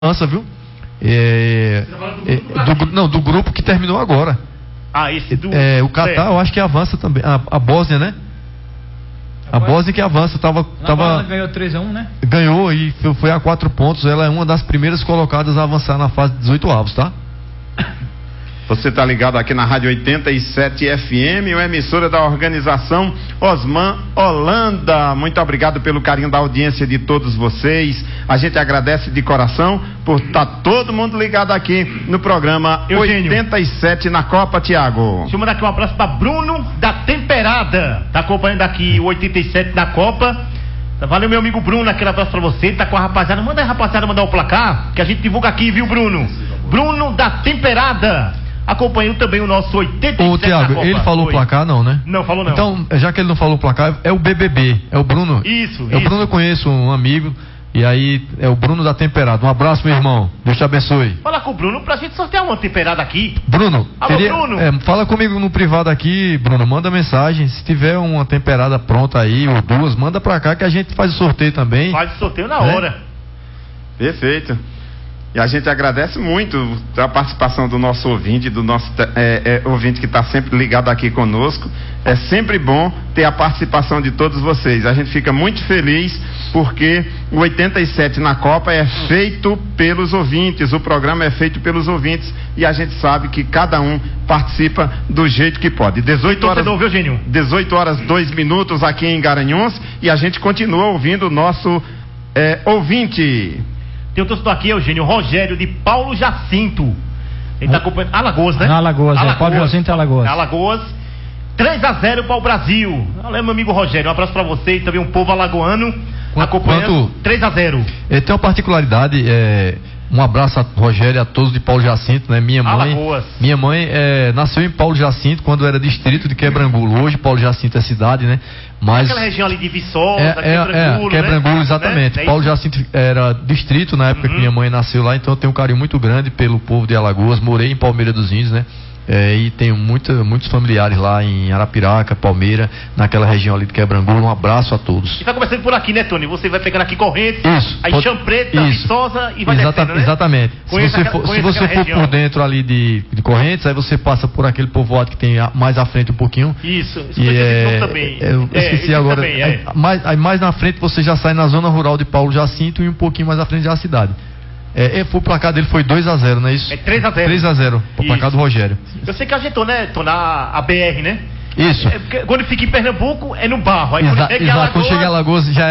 avança, viu? Do grupo que terminou agora. Esse do... o Catar, eu acho que avança também. A Bósnia, né? A Bósnia que avança. Ganhou 3-1, né? Ganhou e foi a 4 pontos. Ela é uma das primeiras colocadas a avançar na fase de 18 avos, tá? Você está ligado aqui na Rádio 87 FM, uma emissora da organização Osman Holanda. Muito obrigado pelo carinho da audiência de todos vocês. A gente agradece de coração por estar todo mundo ligado aqui no programa Eugênio. 87 na Copa, Tiago. Deixa eu mandar aqui um abraço para Bruno da Temperada. Tá acompanhando aqui o 87 na Copa. Valeu, meu amigo Bruno, aquele abraço pra você. Tá com a rapaziada. Manda aí, rapaziada, mandar o placar, que a gente divulga aqui, viu, Bruno? Bruno da Temperada. Acompanhando também o nosso 87. Ô, Tiago, ele falou o placar, não, né? Não, falou não. Então, já que ele não falou o placar, é o BBB, é o Bruno. Isso. O Bruno, eu conheço um amigo, e aí é o Bruno da Temperada. Um abraço, meu irmão. Deus te abençoe. Fala com o Bruno pra gente sortear uma temperada aqui. Bruno, alô, Bruno. Fala comigo no privado aqui, Bruno, manda mensagem. Se tiver uma temperada pronta aí, ou duas, manda pra cá que a gente faz o sorteio também. Faz o sorteio na hora. Perfeito. E a gente agradece muito a participação do nosso ouvinte, do nosso ouvinte que está sempre ligado aqui conosco. É sempre bom ter a participação de todos vocês. A gente fica muito feliz porque o 87 na Copa é feito pelos ouvintes, o programa é feito pelos ouvintes e a gente sabe que cada um participa do jeito que pode. 18 horas 2 minutos aqui em Garanhuns e a gente continua ouvindo o nosso ouvinte. Tem um torcedor aqui, Eugênio, Rogério de Paulo Jacinto. Ele tá acompanhando. Alagoas, né? Alagoas. Paulo Jacinto é Alagoas. Alagoas. 3-0 para o Brasil. Olha, meu amigo Rogério, um abraço para você e também um povo alagoano acompanhando. 3-0. Tem uma particularidade, um abraço a Rogério e a todos de Paulo Jacinto, né? Minha mãe nasceu em Paulo Jacinto quando era distrito de Quebrangulo. Hoje Paulo Jacinto é cidade, né? Mas aquela região ali de Viçosa, Quebrangulo, né? exatamente. Paulo Jacinto era distrito na época que minha mãe nasceu lá, então eu tenho um carinho muito grande pelo povo de Alagoas. Morei em Palmeira dos Índios, né? E tenho muitos familiares lá em Arapiraca, Palmeira, naquela região ali de Quebrangulo. Um abraço a todos. E tá começando por aqui, né, Tony? Você vai pegando aqui Correntes, aí Champreta, Viçosa e vai descendo, né? Exatamente. Se você for por dentro ali de Correntes, aí você passa por aquele povoado que tem mais à frente um pouquinho. Isso também. Eu esqueci agora. Mais na frente você já sai na zona rural de Paulo Jacinto e um pouquinho mais à frente já a cidade. O placar dele foi 2-0, não é isso? 3-0. 3-0, o placar do Rogério. Eu sei que ajeitou, né, Tô a BR, né? Isso. Quando fica em Pernambuco, é no barro. Aí quando chega em Alagoas já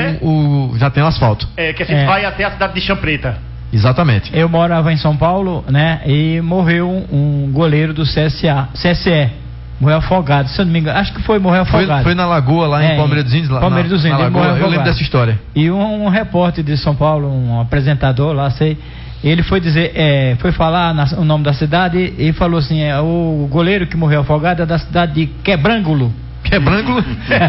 já tem o asfalto. Que a gente vai até a cidade de Champreta. Exatamente. Eu morava em São Paulo, né? E morreu um goleiro do CSE. Morreu afogado, se eu não me engano. Acho que morreu afogado. Foi na Lagoa, lá em Palmeiras dos Índios. Palmeiras dos Índios. Eu lembro dessa história. E um repórter de São Paulo, um apresentador lá, ele foi dizer, foi falar o nome da cidade e falou assim: o goleiro que morreu afogado é da cidade de Quebrangulo. Quebrangulo?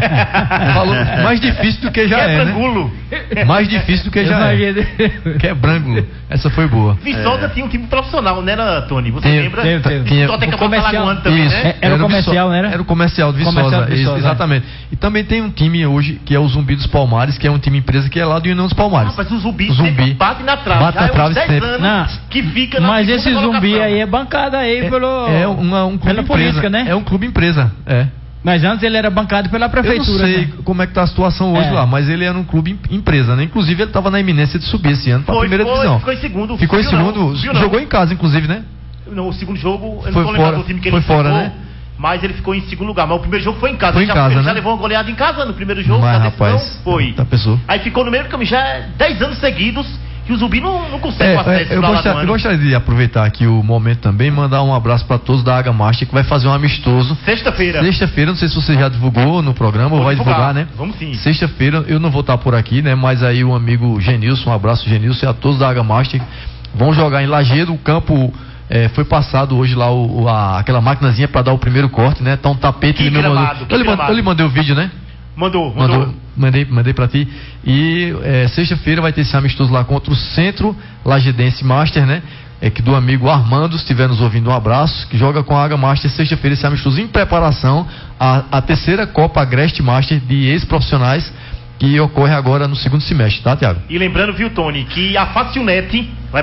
Falou mais difícil do que já Quebrangulo. Né? Mais difícil do que já Quebrangulo. Essa foi boa. Viçosa tinha um time profissional, não era, Tony? Você lembra? Tinha Só tem que falar também, isso, né? Era o comercial, não era? Era o comercial de Viçosa, exatamente. E também tem um time hoje, que é o Zumbi dos Palmares, que é um time empresa que é lá do União dos Palmares. Mas o Zumbi bate na trave. Bate na trave sempre. Que fica na Mas esse Zumbi aí é bancada aí um clube empresa, política, né? É um clube empresa, Mas antes ele era bancado pela prefeitura. Eu não sei como é que tá a situação hoje lá, mas ele era um clube empresa, né? Inclusive ele estava na iminência de subir esse ano para a primeira divisão. Ficou em segundo. Jogou em casa, inclusive, né? Não, o segundo jogo, eu não tô lembrado do time que ele fora, né? Mas ele ficou em segundo lugar. Mas o primeiro jogo foi em casa. Ele já levou uma goleada em casa no primeiro jogo. Mas, rapaz, foi. Aí ficou no meio do caminho já 10 anos seguidos. Que o Zumbi não consegue acesso. Eu gostaria de aproveitar aqui o momento também, mandar um abraço para todos da Águia Master, que vai fazer um amistoso. Sexta-feira, não sei se você já divulgou no programa ou vai divulgar, né? Vamos sim. Sexta-feira, eu não vou estar por aqui, né? Mas aí o amigo Genilson, um abraço Genilson e a todos da Águia Master, vão jogar em Lajedo, o campo. Foi passado hoje lá aquela maquinazinha para dar o primeiro corte, né? Tá um tapete. Eu lhe mandei o vídeo, né? Mandou. Mandei pra ti. E sexta-feira vai ter esse amistoso lá contra o Centro Lajedense Master, né? Que do amigo Armando, se estiver nos ouvindo, um abraço, que joga com a Águia Master sexta-feira esse amistoso em preparação à terceira Copa Agreste Master de ex-profissionais que ocorre agora no segundo semestre, tá, Tiago? E lembrando, viu, Tony, que a Facilnet